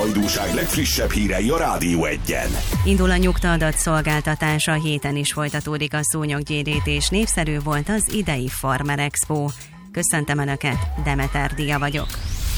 hajdúság legfrissebb hírei a Rádió Egyen. Indul a nyugtaadat szolgáltatása, héten is folytatódik a szúnyoggyérítés. Népszerű volt az idei Farmer Expo. Köszöntöm Önöket, Demeter Dia vagyok.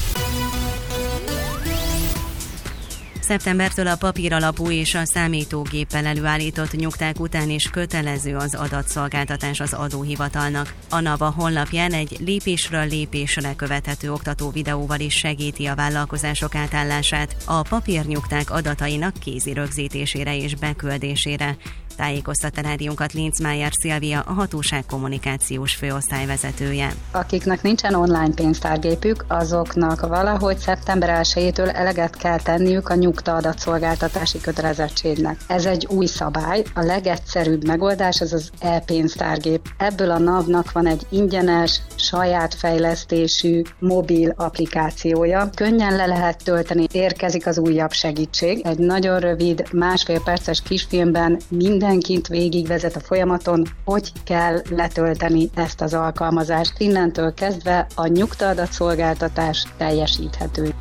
Szeptembertől a papíralapú és a számítógéppel előállított nyugták után is kötelező az adatszolgáltatás az adóhivatalnak. A NAVA honlapján egy lépésről lépésre követhető oktató videóval is segíti a vállalkozások átállását a papírnyugták adatainak kézi rögzítésére és beküldésére. Tájékoztatta rádiónkat Linzmeier Szilvia, a hatóság kommunikációs főosztályvezetője. Akiknek nincsen online pénztárgépük, azoknak valahogy szeptember 1-től eleget kell tenniük a nyugtaadatszolgáltatási kötelezettségnek. Ez egy új szabály, a legegyszerűbb megoldás az az e-pénztárgép. Ebből a NAV-nak van egy ingyenes, saját fejlesztésű mobil applikációja. Könnyen le lehet tölteni, érkezik az újabb segítség. Egy nagyon rövid, 1,5 perces kisfilmben mindenkit végigvezet a folyamaton, hogy kell letölteni ezt az alkalmazást. Innentől kezdve a nyugtaadatszolgáltatás teljesíthető.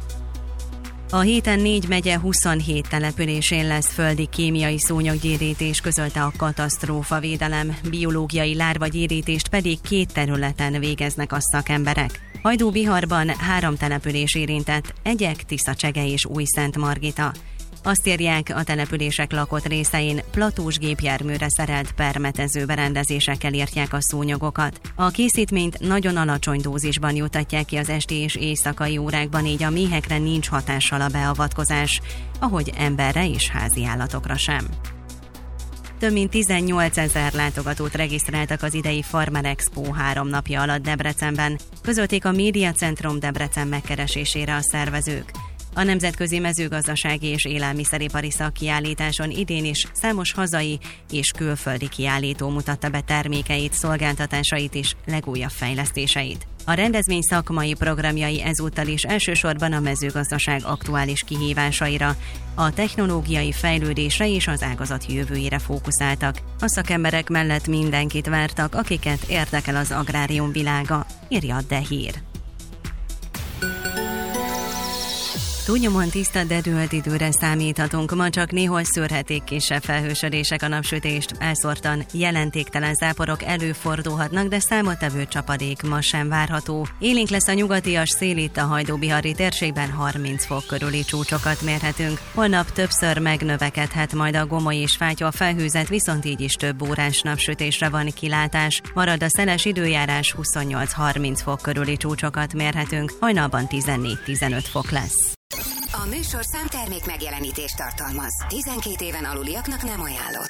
A héten 4 megye 27 településén lesz földi kémiai szúnyoggyérítés, közölte a katasztrófavédelem. Biológiai lárvagyérítést pedig 2 területen végeznek a szakemberek. Hajdú-Biharban 3 település érintett, Egyek, Tiszacsege és Újszent-Margita. Azt írják, a települések lakott részein platós gépjárműre szerelt permetező berendezésekkel írtják a szúnyogokat. A készítményt nagyon alacsony dózisban juttatják ki az esti és éjszakai órákban, így a méhekre nincs hatással a beavatkozás, ahogy emberre és házi állatokra sem. Több mint 18 000 látogatót regisztráltak az idei Farmer Expo 3 napja alatt Debrecenben, közölték a Médiacentrum Debrecen megkeresésére a szervezők. A Nemzetközi Mezőgazdasági és Élelmiszeripari Szakkiállításon idén is számos hazai és külföldi kiállító mutatta be termékeit, szolgáltatásait és legújabb fejlesztéseit. A rendezvény szakmai programjai ezúttal is elsősorban a mezőgazdaság aktuális kihívásaira, a technológiai fejlődésre és az ágazat jövőjére fókuszáltak. A szakemberek mellett mindenkit vártak, akiket érdekel az agrárium világa, írja a De Hír. Túlnyomóan tiszta, de dühölt időre számíthatunk. Ma csak néhol szőrhetik kisebb felhősödések a napsütést. Elszórtan jelentéktelen záporok előfordulhatnak, de számottevő csapadék ma sem várható. Élénk lesz a nyugatias szél, itt a hajdú-bihari térségben 30 fok körüli csúcsokat mérhetünk. Holnap többször megnövekedhet majd a Gomoly és Fátyol felhőzet, viszont így is több órás napsütésre van kilátás. Marad a szeles időjárás, 28-30 fok körüli csúcsokat mérhetünk. Hajnalban 14-15 fok lesz. A műsor számtermék megjelenítést tartalmaz. 12 éven aluliaknak nem ajánlott.